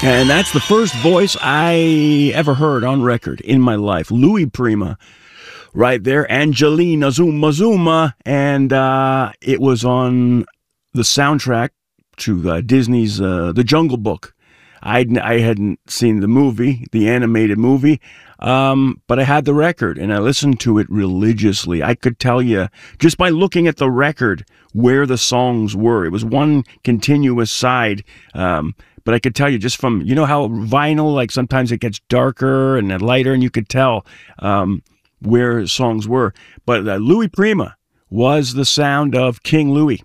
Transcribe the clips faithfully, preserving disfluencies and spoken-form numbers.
And that's the first voice I ever heard on record in my life. Louis Prima, right there. Angelina Zuma Zuma. And uh, it was on the soundtrack to uh, Disney's uh, The Jungle Book. I'd, I hadn't seen the movie, the animated movie, um, but I had the record, and I listened to it religiously. I could tell you, just by looking at the record, where the songs were. It was one continuous side, um, but I could tell you just from, you know how vinyl, like sometimes it gets darker and then lighter, and you could tell um, where songs were. But uh, Louis Prima was the sound of King Louis,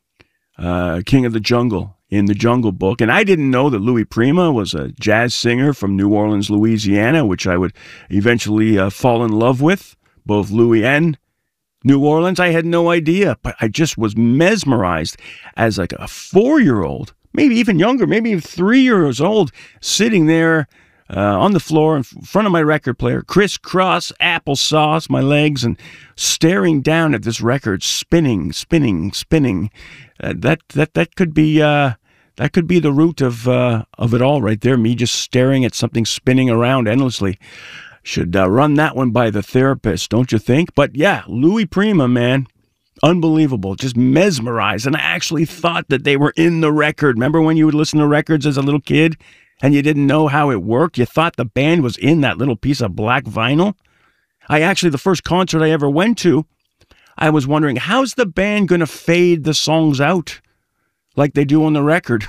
uh, King of the Jungle, in the Jungle Book. And I didn't know that Louis Prima was a jazz singer from New Orleans, Louisiana, which I would eventually uh, fall in love with, both Louis and New Orleans. I had no idea, but I just was mesmerized as like a four-year-old, maybe even younger, maybe three years old, sitting there uh, on the floor in front of my record player, crisscross applesauce, my legs, and staring down at this record, spinning, spinning, spinning. Uh, that that that could be uh, that could be the root of uh, of it all right there. Me just staring at something spinning around endlessly. Should uh, run that one by the therapist, don't you think? But yeah, Louis Prima, man, unbelievable, just mesmerized. And I actually thought that they were in the record. Remember when you would listen to records as a little kid and you didn't know how it worked? You thought the band was in that little piece of black vinyl. I actually, the first concert I ever went to, I was wondering, how's the band going to fade the songs out like they do on the record?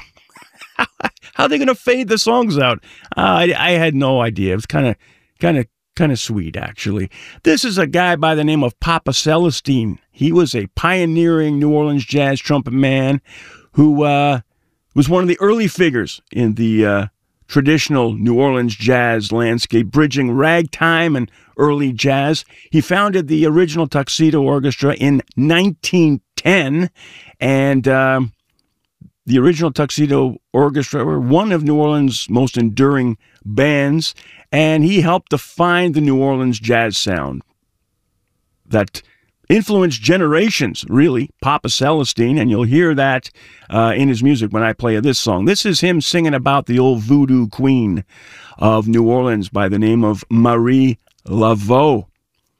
How are they going to fade the songs out? Uh, I, I had no idea. It was kind of, kind of, kind of sweet, actually. This is a guy by the name of Papa Celestine. He was a pioneering New Orleans jazz trumpet man who uh, was one of the early figures in the uh, traditional New Orleans jazz landscape, bridging ragtime and early jazz. He founded the original Tuxedo Orchestra in nineteen ten, and um, the original Tuxedo Orchestra were one of New Orleans' most enduring bands, and he helped define the New Orleans jazz sound that influenced generations, really, Papa Celestine, and you'll hear that uh, in his music when I play this song. This is him singing about the old voodoo queen of New Orleans by the name of Marie Laveau.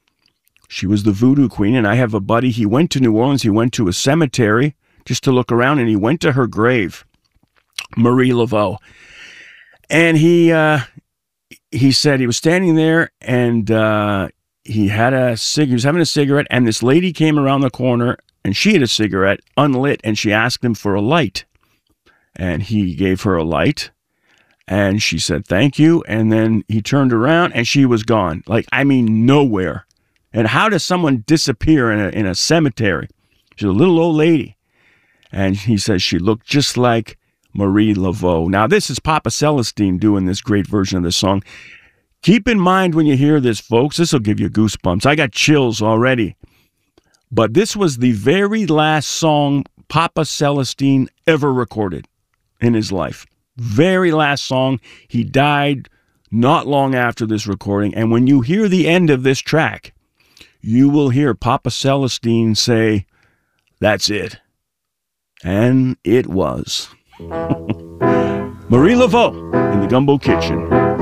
She was the voodoo queen, and I have a buddy, he went to New Orleans, he went to a cemetery just to look around, and he went to her grave, Marie Laveau. And he uh, he said he was standing there, and uh, he had a cig- he was having a cigarette, and this lady came around the corner, and she had a cigarette, unlit, and she asked him for a light. And he gave her a light, and she said, thank you, and then he turned around, and she was gone. Like, I mean, nowhere. And how does someone disappear in a, in a cemetery? She's a little old lady. And he says she looked just like Marie Laveau. Now, this is Papa Celestine doing this great version of this song. Keep in mind when you hear this, folks, this will give you goosebumps. I got chills already. But this was the very last song Papa Celestine ever recorded in his life. Very last song. He died not long after this recording. And when you hear the end of this track, you will hear Papa Celestine say, that's it. And it was. Marie Laveau in the Gumbo Kitchen.